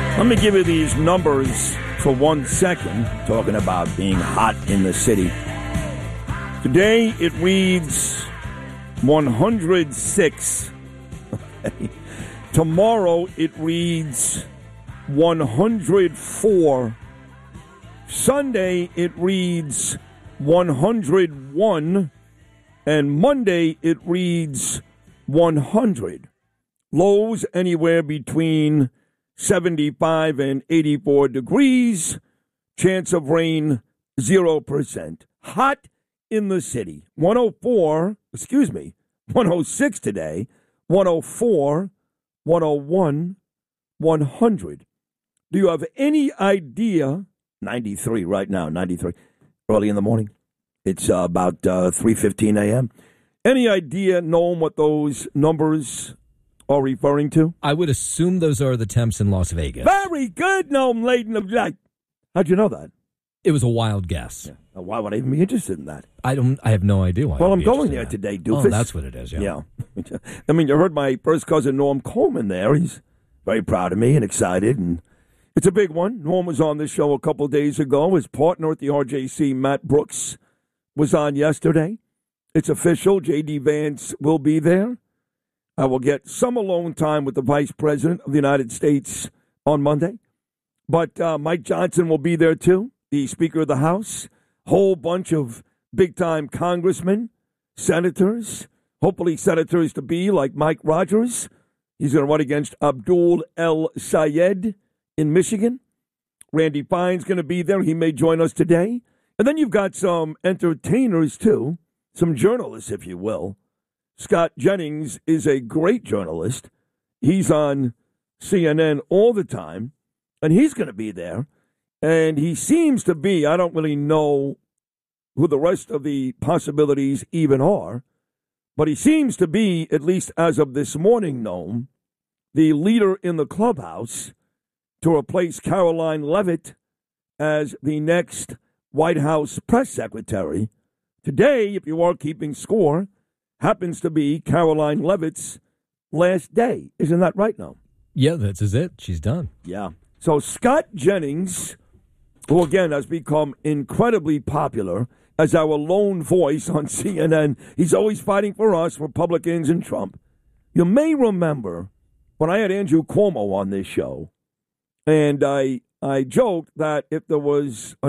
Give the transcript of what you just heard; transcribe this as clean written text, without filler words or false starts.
Let me give you these numbers for 1 second, talking about being hot in the city. Today it reads 106. Tomorrow it reads 104. Sunday it reads 101. And Monday it reads 100. Lows anywhere between 75 and 84 degrees. Chance of rain, 0%. Hot in the city. 106 today. 104, 101, 100. Do you have any idea? 93 right now, 93. Early in the morning. It's about 3:15 a.m. Any idea, Noam, what those numbers are referring to? I would assume those are the temps in Las Vegas. Very good, Noam Layden of Light. How'd you know that? It was a wild guess. Yeah. Why would I even be interested in that? I have no idea why. Well, I'm going there today, doofus. Oh, that's what it is, yeah. I mean, you heard my first cousin, Norm Coleman, there. He's very proud of me and excited, and it's a big one. Norm was on this show a couple of days ago. His partner at the RJC, Matt Brooks, was on yesterday. It's official. J.D. Vance will be there. I will get some alone time with the Vice President of the United States on Monday. But Mike Johnson will be there, too, the Speaker of the House. Whole bunch of big-time congressmen, senators, hopefully senators to be like Mike Rogers. He's going to run against Abdul El Sayed in Michigan. Randy Fine's going to be there. He may join us today. And then you've got some entertainers, too, some journalists, if you will. Scott Jennings is a great journalist. He's on CNN all the time, and he's going to be there. And he seems to be, I don't really know who the rest of the possibilities even are, but he seems to be, at least as of this morning, Noam, the leader in the clubhouse to replace Caroline Leavitt as the next White House press secretary. Today, if you are keeping score, happens to be Caroline Leavitt's last day. Isn't that right, Noam? Yeah, that's it. She's done. Yeah. So Scott Jennings, who again has become incredibly popular as our lone voice on CNN. He's always fighting for us, Republicans and Trump. You may remember when I had Andrew Cuomo on this show, and I joked that if there was